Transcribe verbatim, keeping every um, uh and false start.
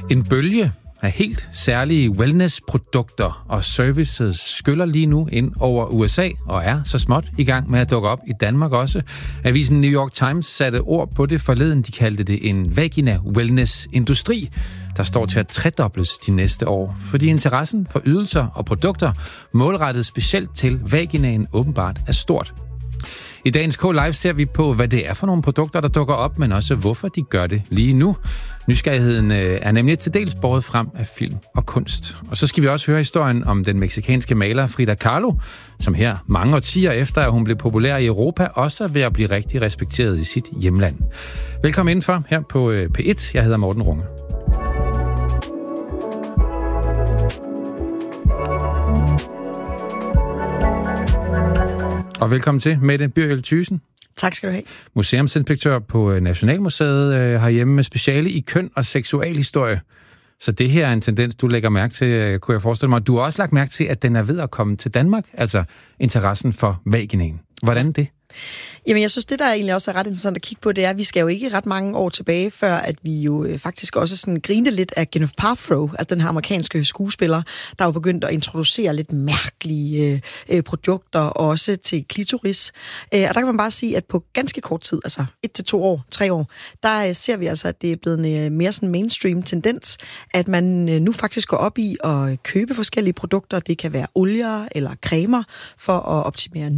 En bølge af helt særlige wellnessprodukter og services skyller lige nu ind over U S A og er så småt i gang med at dukke op i Danmark også. Avisen New York Times satte ord på det forleden. De kaldte det en vagina-wellness-industri, der står til at tredobles de næste år, fordi interessen for ydelser og produkter målrettet specielt til vaginaen åbenbart er stort. I dagens K-Live ser vi på, hvad det er for nogle produkter, der dukker op, men også hvorfor de gør det lige nu. Nysgerrigheden er nemlig til dels båret frem af film og kunst. Og så skal vi også høre historien om den mexikanske maler Frida Kahlo, som her mange årtier efter, at hun blev populær i Europa, også er ved at blive rigtig respekteret i sit hjemland. Velkommen indenfor her på P et. Jeg hedder Morten Runge. Og velkommen til, Mette Byrjel Thyssen. Tak skal du have. Museumsinspektør på Nationalmuseet øh, herhjemme med speciale i køn og seksualhistorie. Så det her er en tendens, du lægger mærke til, kunne jeg forestille mig. Du har også lagt mærke til, at den er ved at komme til Danmark, altså interessen for vaginaen. Hvordan det? Jamen, jeg synes, det der egentlig også er ret interessant at kigge på, det er, at vi skal jo ikke ret mange år tilbage, før at vi jo faktisk også sådan grinte lidt af Gwyneth Paltrow, altså den her amerikanske skuespiller, der jo begyndt at introducere lidt mærkelige øh, produkter, også til klitoris. Øh, og der kan man bare sige, at på ganske kort tid, altså et til to år, tre år, der øh, ser vi altså, at det er blevet en øh, mere sådan mainstream tendens, at man øh, nu faktisk går op i at købe forskellige produkter. Det kan være olier eller cremer for at optimere